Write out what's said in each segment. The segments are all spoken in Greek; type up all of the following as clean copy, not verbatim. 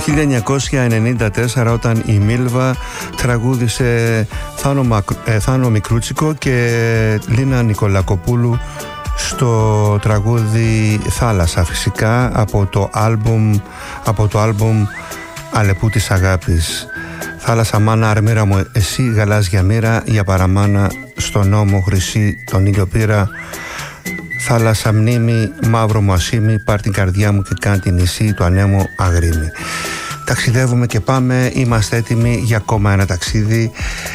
1994, όταν η Μίλβα τραγούδισε Θάνο Μικρούτσικο και Λίνα Νικολακοπούλου στο τραγούδι Θάλασσα, φυσικά από το άλμπουμ Αλεπού της Αγάπης. Θάλασσα μάνα αρμύρα μου εσύ, γαλάζια μοίρα, για παραμάνα στον νόμο χρυσή τον ήλιο πήρα. Θάλασσα μνήμη, μαύρο μου ασήμι, πάρ' την καρδιά μου και κάν την νησί του ανέμου αγρίμη. Ταξιδεύουμε και πάμε, είμαστε έτοιμοι για ακόμα ένα ταξίδι.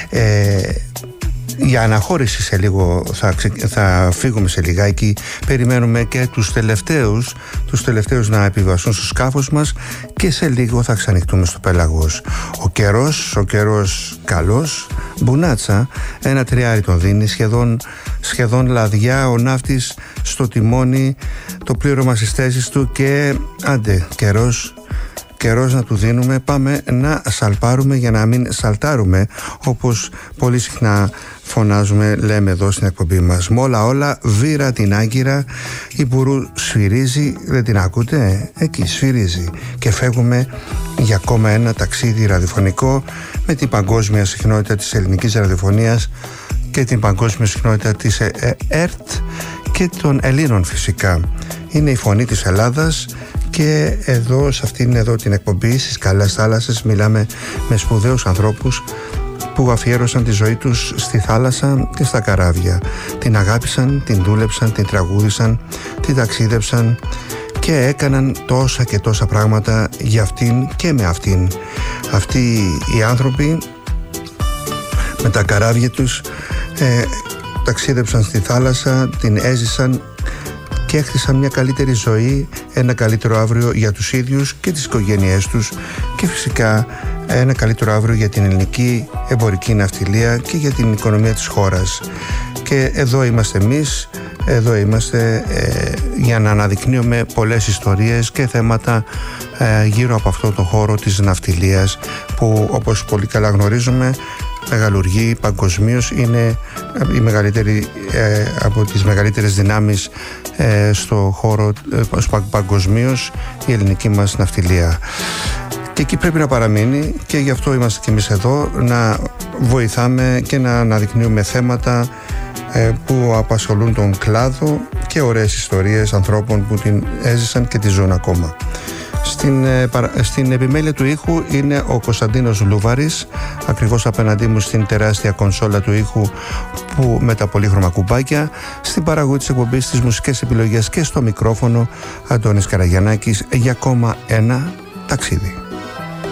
Για αναχώρηση σε λίγο θα φύγουμε σε λιγάκι. Περιμένουμε και τους τελευταίους να επιβαστούν στο σκάφος μας και σε λίγο θα ξανοιχτούμε στο πέλαγος. Ο καιρός καλός, μπουνάτσα, ένα τριάρι τον δίνει, σχεδόν λαδιά, ο ναύτης στο τιμόνι, το πλήρωμα στις θέσεις του και άντε καιρός να του δίνουμε. Πάμε να σαλπάρουμε για να μην σαλτάρουμε, όπως πολύ συχνά φωνάζουμε, λέμε εδώ στην εκπομπή μας. Μόλα όλα βήρα την Άγκυρα, η Μπουρού σφυρίζει, δεν την ακούτε? Εκεί σφυρίζει. Και φεύγουμε για ακόμα ένα ταξίδι ραδιοφωνικό με την παγκόσμια συχνότητα της ελληνικής ραδιοφωνίας και την παγκόσμια συχνότητα της ΕΡΤ και των Ελλήνων φυσικά. Είναι η φωνή της Ελλάδας και εδώ σε αυτήν εδώ την εκπομπή στις Καλές Θάλασσες μιλάμε με σπουδαίους ανθρώπους που αφιέρωσαν τη ζωή τους στη θάλασσα και στα καράβια. Την αγάπησαν, την δούλεψαν, την τραγούδισαν, την ταξίδεψαν και έκαναν τόσα και τόσα πράγματα για αυτήν και με αυτήν. Αυτοί οι άνθρωποι με τα καράβια τους ταξίδεψαν στη θάλασσα, την έζησαν και έχτισαν μια καλύτερη ζωή, ένα καλύτερο αύριο για τους ίδιους και τις οικογένειές τους και φυσικά ένα καλύτερο αύριο για την ελληνική εμπορική ναυτιλία και για την οικονομία της χώρας. Και εδώ είμαστε εμείς, εδώ είμαστε για να αναδεικνύουμε πολλές ιστορίες και θέματα γύρω από αυτό το χώρο της ναυτιλίας που, όπως πολύ καλά γνωρίζουμε, μεγαλουργεί παγκοσμίως, είναι η μεγαλύτερη από τις μεγαλύτερες δυνάμεις στο χώρο παγκοσμίως, η ελληνική μας ναυτιλία. Και εκεί πρέπει να παραμείνει και γι' αυτό είμαστε και εμείς εδώ, να βοηθάμε και να αναδεικνύουμε θέματα που απασχολούν τον κλάδο και ωραίες ιστορίες ανθρώπων που την έζησαν και τη ζουν ακόμα. Στην επιμέλεια του ήχου είναι ο Κωνσταντίνος Λούβαρης, ακριβώς απέναντί μου στην τεράστια κονσόλα του ήχου που με τα πολύχρωμα κουμπάκια, στην παραγωγή της εκπομπής, στις μουσικές επιλογές και στο μικρόφωνο Αντώνης Καραγιαννάκης για ακόμα ένα ταξίδι.